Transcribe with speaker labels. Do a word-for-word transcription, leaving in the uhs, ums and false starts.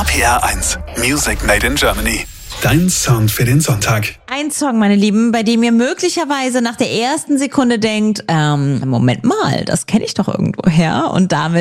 Speaker 1: R P R eins, Music Made in Germany. Dein Sound für den Sonntag.
Speaker 2: Ein Song, meine Lieben, bei dem ihr möglicherweise nach der ersten Sekunde denkt, ähm, Moment mal, das kenne ich doch irgendwo her. Und damit